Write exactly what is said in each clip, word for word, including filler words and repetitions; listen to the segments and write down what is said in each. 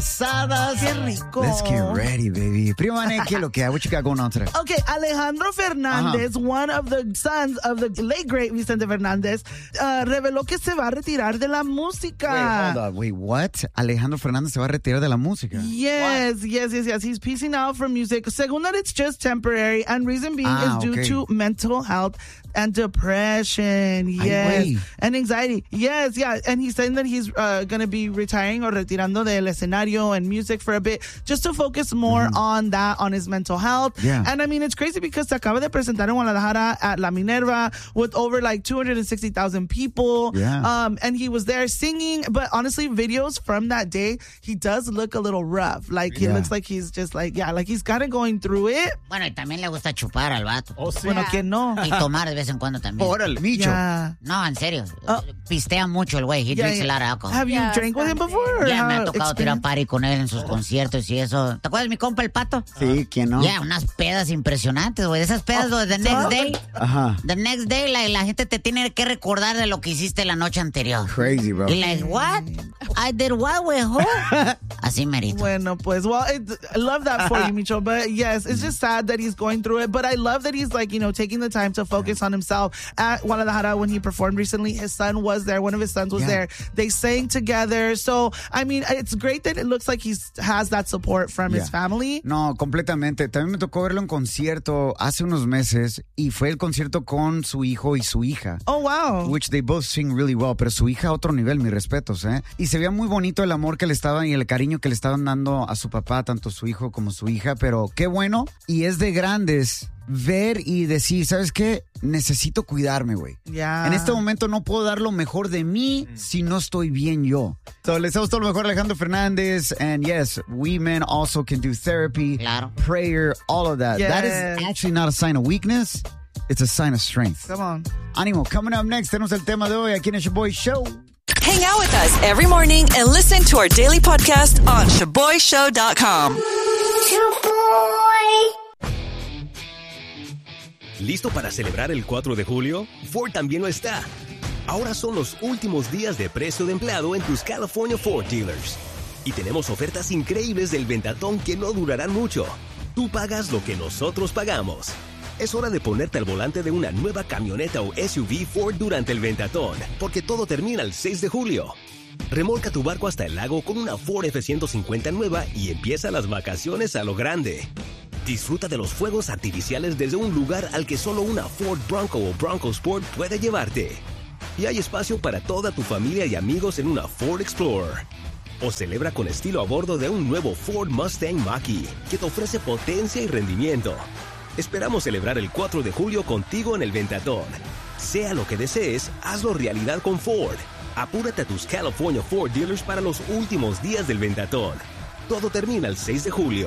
asadas. Qué rico. Let's get ready, baby. Prima Vané, ¿qué es lo que hay? What you got going on today? Okay, Alejandro Fernández, uh-huh. one of the sons of the late great Vicente Fernández, uh, reveló que se va a retirar de la música. Wait, hold on. Wait, what? Alejandro Fernández se va a retirar de la música. Yes, what? yes, yes, yes. He's piecing out from music. Según that, it's just temporary, and reason being ah, is due okay. to mental health and depression. Yes, Ay, and anxiety. Yes, yeah. And he's saying that he's uh, going to be retiring or retirando del escenario and music for a bit, just to focus more mm-hmm. on that, on his mental health. Yeah. And I mean, it's crazy because se acaba de presentar en Guadalajara at La Minerva with over like two hundred sixty thousand people. Yeah. Um, and he was there singing. But honestly, videos from that day, he does look a little rough. Like, he yeah. looks like he's just like, yeah, like he's kind of going through it. Bueno, y también le gusta chupar al vato. Oh, sí. Bueno, ¿quién no? Y tomar de vez en cuando también. Órale, Micho. Yeah. No, en serio. Oh. Pistea mucho el güey. He Yeah, drinks yeah. a lot of alcohol. Have you Yeah, drank with him before? or Ya me how ha tocado tirar experience? party con él en sus conciertos y eso. ¿Te acuerdas de mi compa el Pato? Sí, ¿quién no? Ya, yeah, unas pedas impresionantes, güey. Esas pedas, oh, the next day. Ajá. The next day, la, la gente te tiene que recordar de lo que hiciste la noche anterior. Crazy, bro. Y like, what? I did what, güey? Así merito. Bueno, pues, well, it, I love that for you, Micho. But yes, it's just sad that he's going through it. But I love that he's like, you know, taking the time to focus on himself. At Guadalajara, when he performed recently, his son was there. One of his sons was yeah. there. They sang together. So, I mean, it's great that it looks like he has that support from yeah. his family. No, completamente. También me tocó verlo en concierto hace unos meses y fue el concierto con su hijo y su hija. Oh, wow. Which they both sing really well, pero su hija a otro nivel, mis respetos, ¿eh? Y se veía muy bonito el amor que le estaban y el cariño que le estaban dando a su papá, tanto su hijo como su hija, pero qué bueno. Y es de grandes ver y decir, ¿sabes qué? Necesito cuidarme, güey. Yeah. En este momento no puedo dar lo mejor de mí si no estoy bien yo. So, les damos todo lo mejor a Alejandro Fernández. And yes, we men also can do therapy, claro. prayer, all of that. Yes. That is actually not a sign of weakness. It's a sign of strength. Come on. Ánimo. Coming up next, tenemos el tema de hoy aquí en el Shaboy Show. Hang out with us every morning and listen to our daily podcast on shaboy show dot com. ¿Listo para celebrar el cuatro de julio? Ford también lo está. Ahora son los últimos días de precio de empleado en tus California Ford dealers. Y tenemos ofertas increíbles del Ventatón que no durarán mucho. Tú pagas lo que nosotros pagamos. Es hora de ponerte al volante de una nueva camioneta o S U V Ford durante el Ventatón, porque todo termina el seis de julio. Remolca tu barco hasta el lago con una Ford F ciento cincuenta nueva y empieza las vacaciones a lo grande. Disfruta de los fuegos artificiales desde un lugar al que solo una Ford Bronco o Bronco Sport puede llevarte. Y hay espacio para toda tu familia y amigos en una Ford Explorer. O celebra con estilo a bordo de un nuevo Ford Mustang Mach-E, que te ofrece potencia y rendimiento. Esperamos celebrar el cuatro de julio contigo en el Ventatón. Sea lo que desees, hazlo realidad con Ford. Apúrate a tus California Ford dealers para los últimos días del Ventatón. Todo termina el seis de julio.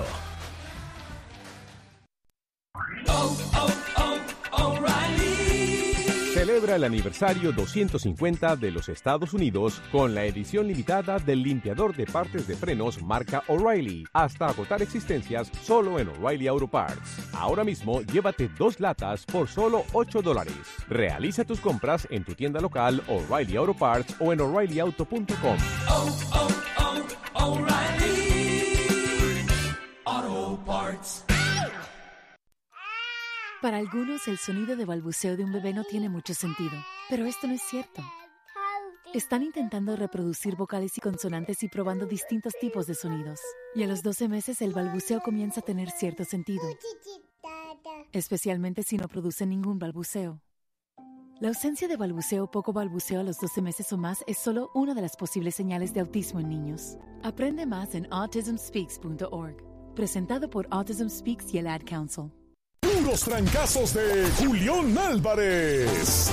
Oh, oh, oh, O'Reilly. Celebra el aniversario doscientos cincuenta de los Estados Unidos con la edición limitada del limpiador de partes de frenos marca O'Reilly, hasta agotar existencias solo en O'Reilly Auto Parts. Ahora mismo llévate dos latas por solo ocho dólares. Realiza tus compras en tu tienda local O'Reilly Auto Parts o en O'Reilly Auto punto com. Oh, oh, oh, O'Reilly Auto Parts. Para algunos, el sonido de balbuceo de un bebé no tiene mucho sentido, pero esto no es cierto. Están intentando reproducir vocales y consonantes y probando distintos tipos de sonidos. Y a los doce meses el balbuceo comienza a tener cierto sentido, especialmente si no produce ningún balbuceo. La ausencia de balbuceo o poco balbuceo a los doce meses o más es solo una de las posibles señales de autismo en niños. Aprende más en autism speaks punto org. Presentado por Autism Speaks y el Ad Council. Puros trancazos de Julián Álvarez.